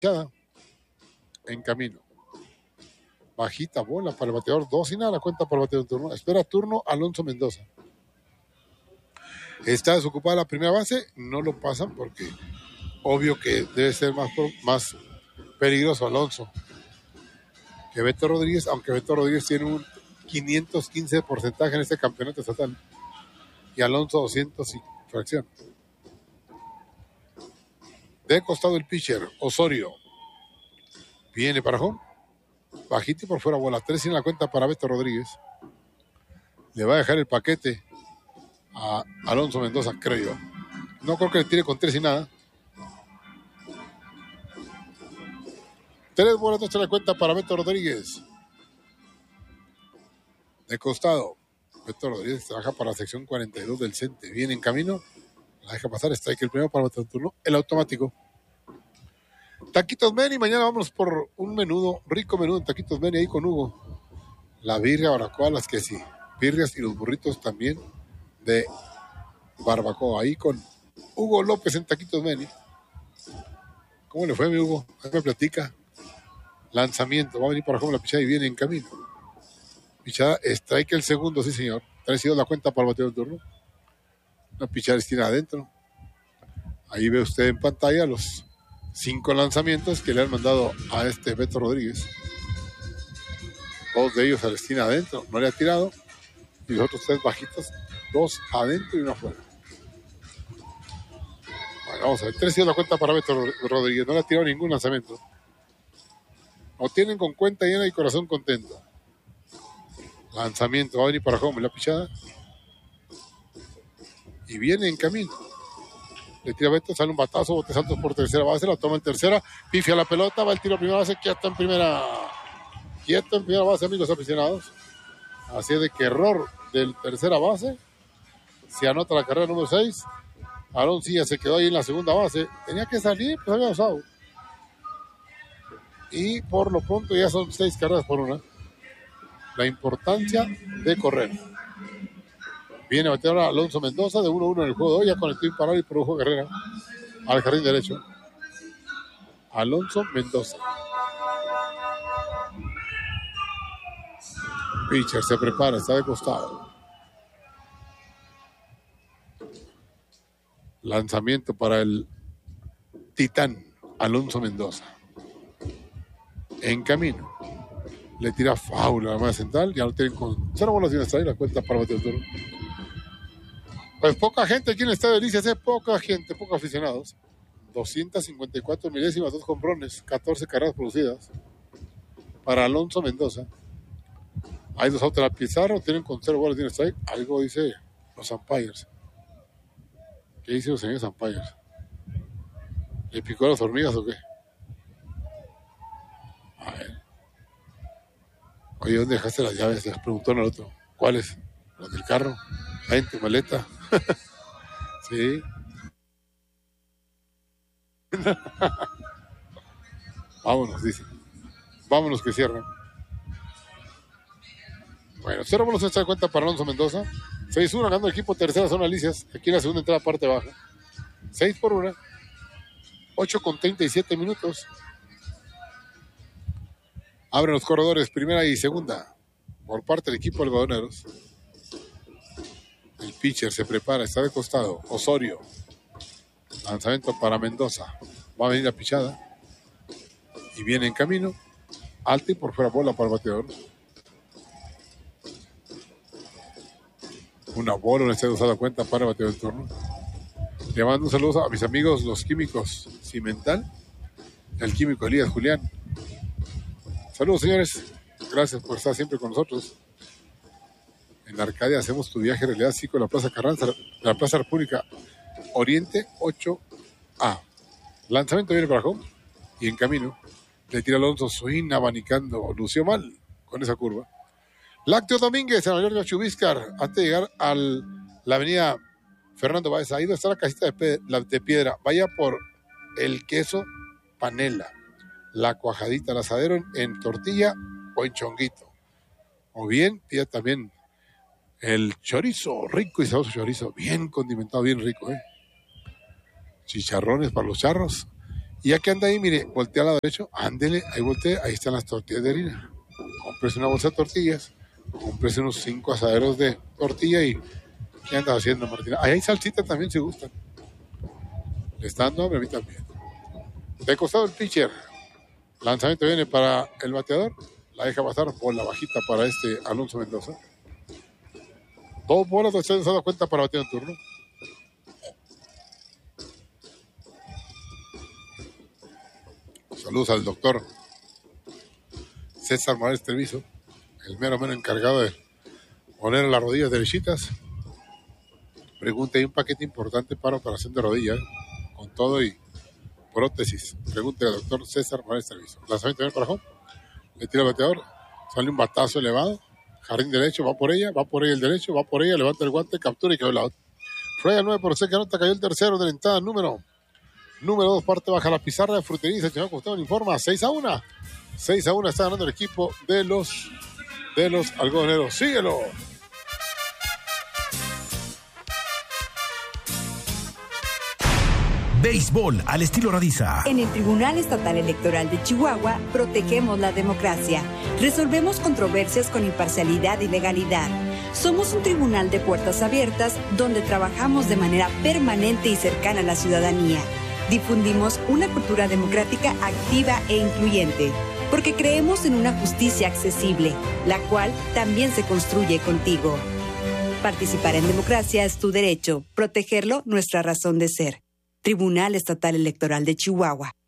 En camino. Bajita bola para el bateador, 2 y nada, la cuenta para el bateador turno. Espera turno Alonso Mendoza. Está desocupada la primera base, no lo pasan porque obvio que debe ser más peligroso Alonso que Beto Rodríguez, aunque Beto Rodríguez tiene un 515 de porcentaje en este campeonato estatal y Alonso 200 y fracción. De costado el pitcher, Osorio. Viene para home. Bajito y por fuera bola. 3 en la cuenta para Beto Rodríguez. Le va a dejar el paquete a Alonso Mendoza, creo yo. No creo que le tire con 3 y nada. 3 bolas, 2 en la cuenta para Beto Rodríguez. De costado, Beto Rodríguez trabaja para la sección 42 del CENTE. Viene en camino. La deja pasar. Strike el primero para Beto turno. El automático. Taquitos Meni, mañana vamos por un menudo, rico menudo en Taquitos Meni ahí con Hugo. La birria, barbacoa, las que sí. Birrias y los burritos también de barbacoa. Ahí con Hugo López en Taquitos Meni. ¿Cómo le fue, mi Hugo? Ahí me platica. Lanzamiento, va a venir para home la pichada y viene en camino. Pichada, strike el segundo, sí señor. 3-2 la cuenta para el bateo del turno. Una pichada estirada adentro. Ahí ve usted en pantalla los 5 lanzamientos que le han mandado a este Beto Rodríguez. 2 de ellos a la esquina adentro, no le ha tirado. Y los otros 3 bajitos, 2 adentro y 1 afuera. Bueno, vamos a ver. 3-2 la cuenta para Beto Rodríguez. No le ha tirado ningún lanzamiento. Lo tienen con cuenta llena y corazón contento. Lanzamiento, va a venir para home la pichada. Y viene en camino. Le tira Beto, sale un batazo, bote saltos por tercera base, la toma en tercera, pifia la pelota, va el tiro a primera base, quieto en primera base, amigos aficionados. Así es de que error del tercera base, se anota la carrera número 6. Aarón Silla se quedó ahí en la segunda base, tenía que salir, pues había usado. Y por lo pronto ya son 6 carreras por 1. La importancia de correr. Viene a batear a Alonso Mendoza de 1-1 en el juego de hoy, ya conectó imparable y produjo carrera al jardín derecho. Alonso Mendoza. Pitcher se prepara, está de costado. Lanzamiento para el titán Alonso Mendoza. En camino. Le tira foul a la más central, ya lo tienen con 0 bolas y una strike, la cuenta para batear el turno. Pues poca gente aquí en el Estadio Delicias, poca gente, pocos aficionados. 254 milésimas, 2 jonrones, 14 carreras producidas para Alonso Mendoza. Hay 2 outs en la pizarra, tienen con 0 bolas y una strike. Algo dice los umpires. ¿Qué dicen los señores umpires? ¿Le picó a las hormigas o qué? A ver. Oye, ¿dónde dejaste las llaves? Les preguntó al otro. ¿Cuáles? ¿Las del carro? Ahí en tu maleta. Sí. Vámonos, dice. Vámonos que cierran. Bueno, 0 bolas esta cuenta para Alonso Mendoza. 6-1 ganando el equipo tercera zona Alicias. Aquí en la segunda entrada parte baja. 6-1. 8:37 minutos. Abren los corredores, primera y segunda. Por parte del equipo de algodoneros. El pitcher se prepara, está de costado. Osorio. Lanzamiento para Mendoza. Va a venir la pichada. Y viene en camino. Alta y por fuera bola para el bateador. Una bola, no está usada cuenta para el bateador del turno. Le mando un saludo a mis amigos los químicos Cimental. El químico Elías Julián. Saludos, señores. Gracias por estar siempre con nosotros. En Arcadia hacemos tu viaje en realidad, sí, con la Plaza Carranza, la Plaza República Oriente 8A. Lanzamiento viene para home y en camino le tira Alonso Swing abanicando. Lució mal con esa curva. Lácteo Domínguez, en Mayor de Chubíscar, antes de llegar a la avenida Fernando Báez. Ahí donde está la casita de piedra. Vaya por el queso panela, la cuajadita, el asadero en tortilla o en chonguito. O bien, pida también el chorizo, rico y sabroso chorizo, bien condimentado, bien rico, Chicharrones para los charros Y ya que anda ahí, mire, voltea al lado derecho, ándele, ahí voltea, ahí están las tortillas de harina. Cómprese una bolsa de tortillas, cómprese unos 5 asaderos de tortilla y ¿qué anda haciendo, Martina? Ahí hay salsita también si gustan. Le está dando hambre a mí también. De costado el pitcher. Lanzamiento viene para el bateador. La deja pasar por la bajita para Alonso Mendoza. 2 bolas, 2 strikes, se da cuenta para batear en turno. Saludos al doctor César Morales Treviso, el mero encargado de poner las rodillas derechitas. Pregunta, hay un paquete importante para operación de rodillas, con todo y prótesis. Pregunta al doctor César Morales Treviso. Lanzamiento viene para home. Le tira el bateador. Sale un batazo elevado. Jardín derecho, va por ella el derecho, va por ella, levanta el guante, captura y quedó el out. Fraya 9 por seca nota, cayó el tercero de la entrada, número 2, parte baja la pizarra de Fruteriza. El señor Gustavo le informa, 6-1. 6-1 está ganando el equipo de los algodoneros. Síguelo. Béisbol al estilo Radiza. En el Tribunal Estatal Electoral de Chihuahua protegemos la democracia. Resolvemos controversias con imparcialidad y legalidad. Somos un tribunal de puertas abiertas donde trabajamos de manera permanente y cercana a la ciudadanía. Difundimos una cultura democrática activa e incluyente, porque creemos en una justicia accesible, la cual también se construye contigo. Participar en democracia es tu derecho, protegerlo nuestra razón de ser. Tribunal Estatal Electoral de Chihuahua.